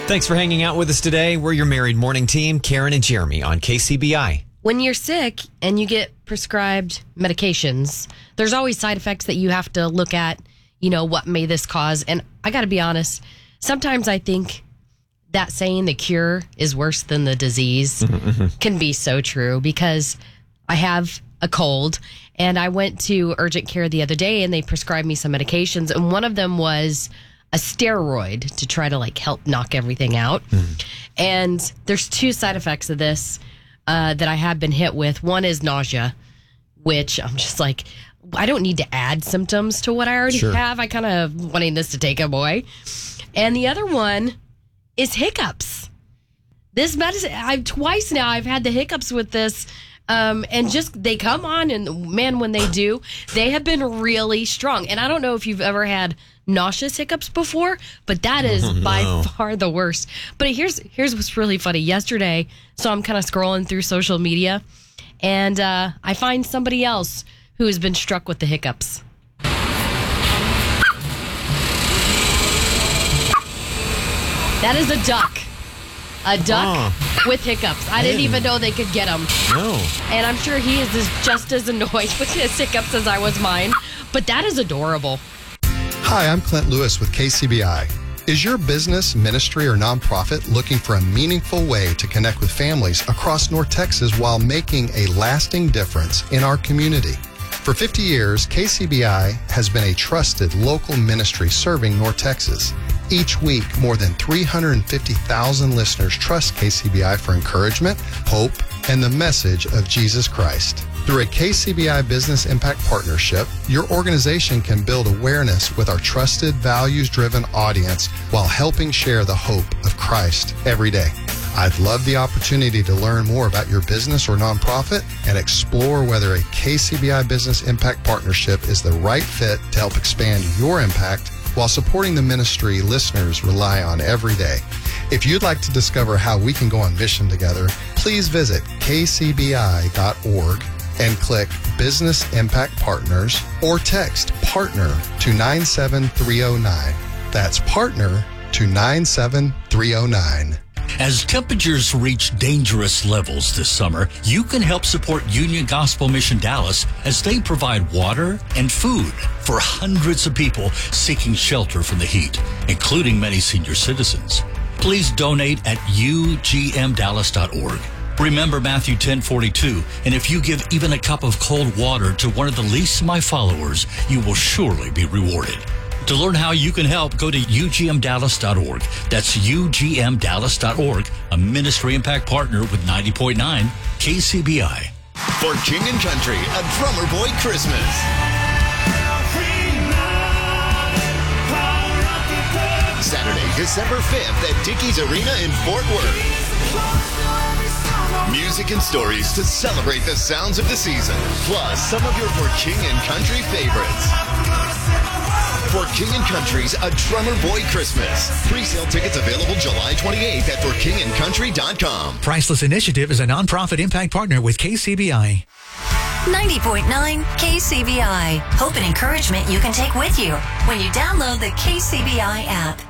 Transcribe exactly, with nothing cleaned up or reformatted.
Thanks for hanging out with us today. We're your Married Morning team, Karen and Jeremy on K C B I. When you're sick and you get prescribed medications, there's always side effects that you have to look at, you know, what may this cause? And I got to be honest, sometimes I think that saying the cure is worse than the disease can be so true, because I have a cold and I went to urgent care the other day and they prescribed me some medications, and one of them was a steroid to try to like help knock everything out. Mm. And there's two side effects of this uh, that I have been hit with. One is nausea, which I'm just like, I don't need to add symptoms to what I already sure. have. I kind of wanting this to take away. And the other one is hiccups. This medicine, I've twice now I've had the hiccups with this. Um, and just, they come on, and man, when they do, they have been really strong. And I don't know if you've ever had nauseous hiccups before, but that is oh, no. by far the worst. But here's here's what's really funny. Yesterday, so I'm kind of scrolling through social media, and uh, I find somebody else who has been struck with the hiccups. That is a duck. A duck oh. with hiccups. I, I didn't, didn't even know they could get them. No. And I'm sure he is as, just as annoyed with his hiccups as I was mine. But that is adorable. Hi, I'm Clint Lewis with K C B I. Is your business, ministry, or nonprofit looking for a meaningful way to connect with families across North Texas while making a lasting difference in our community? For fifty years, K C B I has been a trusted local ministry serving North Texas. Each week, more than three hundred fifty thousand listeners trust K C B I for encouragement, hope, and the message of Jesus Christ. Through a K C B I Business Impact Partnership, your organization can build awareness with our trusted, values-driven audience while helping share the hope of Christ every day. I'd love the opportunity to learn more about your business or nonprofit and explore whether a K C B I Business Impact Partnership is the right fit to help expand your impact while supporting the ministry listeners rely on every day. If you'd like to discover how we can go on mission together, please visit k c b i dot org and click Business Impact Partners, or text PARTNER to nine seven three oh nine. That's PARTNER to nine seven three oh nine. As temperatures reach dangerous levels this summer, you can help support Union Gospel Mission Dallas as they provide water and food for hundreds of people seeking shelter from the heat, including many senior citizens. Please donate at u g m dallas dot org. Remember Matthew ten forty-two, and if you give even a cup of cold water to one of the least of my followers, you will surely be rewarded. To learn how you can help, go to u g m dallas dot org. That's u g m dallas dot org, a ministry impact partner with ninety point nine K C B I. For King and Country, a Drummer Boy Christmas. Saturday, December fifth at Dickies Arena in Fort Worth. Music and stories to celebrate the sounds of the season, plus some of your For King and Country favorites. For King and Country's A Drummer Boy Christmas. Pre-sale tickets available July twenty-eighth at for king and country dot com. Priceless Initiative is a nonprofit impact partner with K C B I. ninety point nine K C B I. Hope and encouragement you can take with you when you download the K C B I app.